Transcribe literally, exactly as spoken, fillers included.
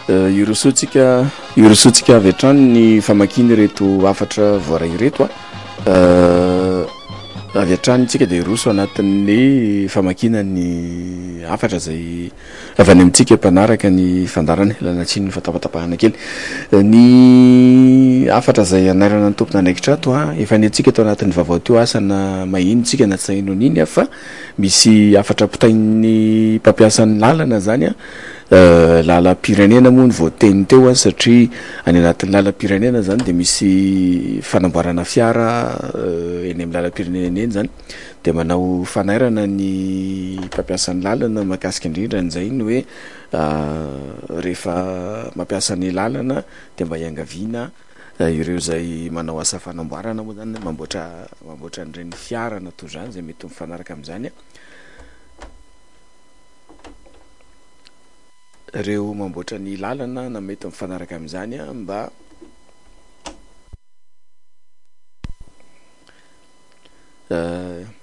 irosotsika irosotsika avy hatrany ny famakiny reto afatra voaray reto a avy hatrany tsika dia iroso anatin'ny famakinany afatra zay avy any amintsika mpanaraka ny fandarany lanatsin'ny fatapatapahana kely ny afatra zay anarana ny tompona andraikitra ato a efa netsika tao anatin'ny vaovao teo asana mahino tsika na tsy haino n'iny fa misy afatra pitain'ny mpampiasan'ny lalana zany a lalam-pirenena moa ny voateny teo a satria any anatin'ny lalam-pirenena zany dia misy fanamboarana fiara eny amin'ny lalam-pirenena eny zany dia manao fanairana ny mpampiasan'ny lalana mahakasika indrindra an'izay ny hoe rehefa mampiasa ny lalana dia mba hiangaviana ireo zay manao asa fanamboarana moa zany mamboatra mamboatra an'ireny fiara na toy izany zay mety mifanaraka amin'izany a ireo mamboatra ny lalana na mety mifanaraka amin'izany a mba uh,